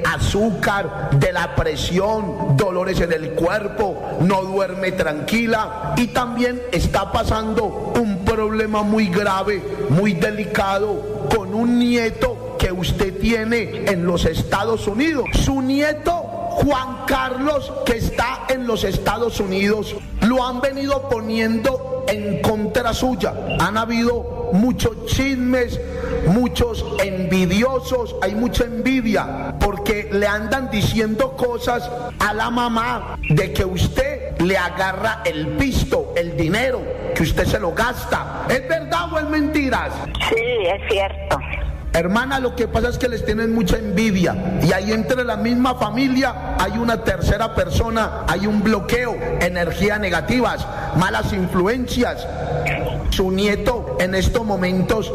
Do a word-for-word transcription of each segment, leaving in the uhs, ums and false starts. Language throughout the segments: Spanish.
azúcar, de la presión, dolores en el cuerpo, no duerme tranquila y también está pasando un problema muy grave, muy delicado con un nieto que usted tiene en los Estados Unidos. Su nieto Juan Carlos, que está en los Estados Unidos, lo han venido poniendo en contra suya. Han habido muchos chismes, muchos envidiosos, hay mucha envidia, porque le andan diciendo cosas a la mamá de que usted le agarra el pisto, el dinero, que usted se lo gasta. ¿Es verdad o es mentiras? Sí, es cierto. Hermana, lo que pasa es que les tienen mucha envidia y ahí entre la misma familia hay una tercera persona, hay un bloqueo, energías negativas, malas influencias. Su nieto en estos momentos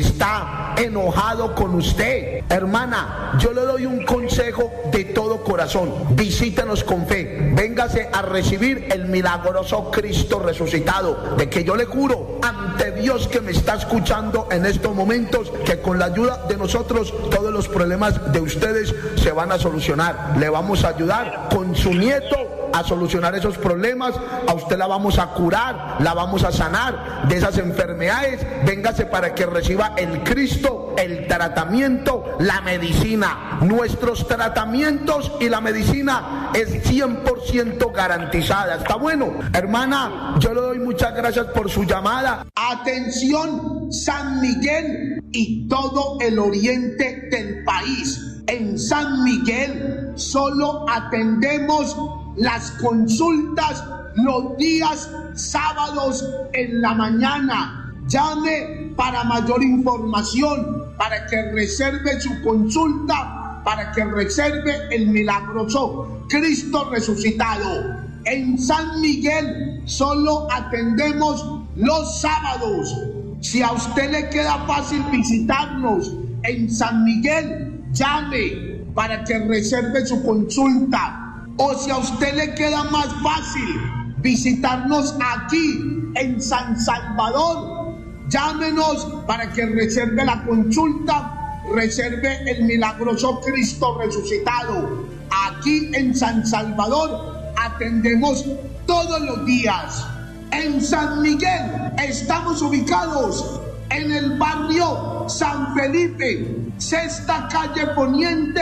está enojado con usted. Hermana, yo le doy un consejo de todo corazón: visítenos con fe, véngase a recibir el milagroso Cristo resucitado, de que yo le juro ante Dios que me está escuchando en estos momentos, que con la ayuda de nosotros todos los problemas de ustedes se van a solucionar. Le vamos a ayudar con su nieto a solucionar esos problemas. A usted la vamos a curar, la vamos a sanar de esas enfermedades. Véngase para que reciba el Cristo, el tratamiento, la medicina. Nuestros tratamientos y la medicina es cien por ciento garantizada. ¿Está bueno? Hermana, yo le doy muchas gracias por su llamada. Atención, San Miguel y todo el oriente del país. En San Miguel solo atendemos las consultas los días sábados en la mañana. Llame para mayor información, para que reserve su consulta, para que reserve el milagroso Cristo resucitado. En San Miguel solo atendemos los sábados. Si a usted le queda fácil visitarnos en San Miguel, llame para que reserve su consulta. O si a usted le queda más fácil visitarnos aquí en San Salvador, llámenos para que reserve la consulta, reserve el milagroso Cristo resucitado. Aquí en San Salvador atendemos todos los días. En San Miguel estamos ubicados en el barrio San Felipe, sexta calle poniente,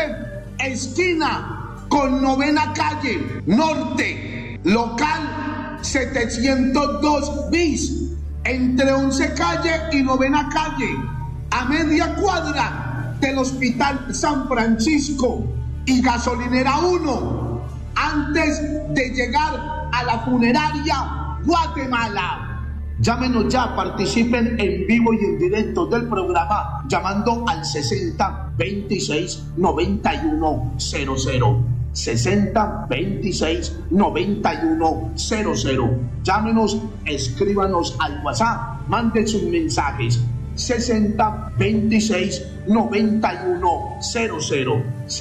esquina con novena calle norte, local setecientos dos bis, entre once calle y novena calle, a media cuadra del Hospital San Francisco y gasolinera uno, antes de llegar a la funeraria Guatemala. Llámenos ya, participen en vivo y en directo del programa llamando al sesenta veintiséis noventa y uno cero cero. sesenta veintiséis noventa y uno cero cero. Llámenos, escríbanos al WhatsApp, manden sus mensajes. sesenta veintiséis noventa y uno cero cero.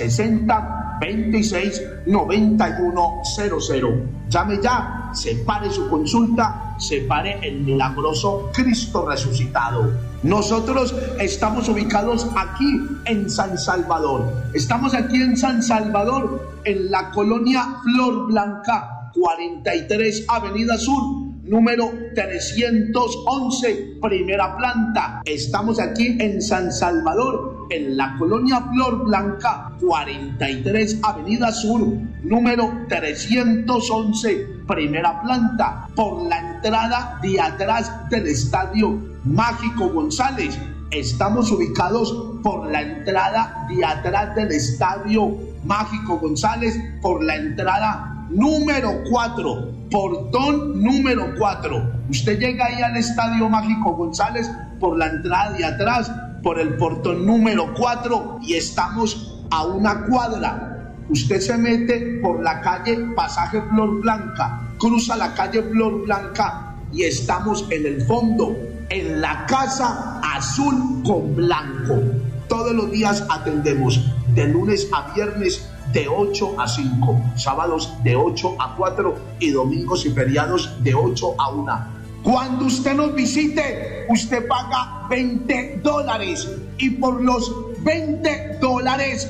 sesenta veintiséis noventa y uno cero cero. Llame ya, separe su consulta, separe el milagroso Cristo resucitado. Nosotros estamos ubicados aquí en San Salvador. Estamos aquí en San Salvador, en la colonia Flor Blanca, cuarenta y tres Avenida Sur, número trescientos once, primera planta. Estamos aquí en San Salvador, en la colonia Flor Blanca, cuarenta y tres Avenida Sur, número trescientos once, primera planta, por la entrada de atrás del Estadio Mágico González. Estamos ubicados por la entrada de atrás del Estadio Mágico González, por la entrada número cuatro, portón número cuatro. Usted llega ahí al Estadio Mágico González por la entrada de atrás, por el portón número cuatro, y estamos a una cuadra. Usted se mete por la calle Pasaje Flor Blanca, cruza la calle Flor Blanca y estamos en el fondo, en la Casa Azul con Blanco. Todos los días atendemos de lunes a viernes de ocho a cinco, sábados de ocho a cuatro y domingos y feriados de ocho a una. Cuando usted nos visite, usted paga veinte dólares y por los veinte dólares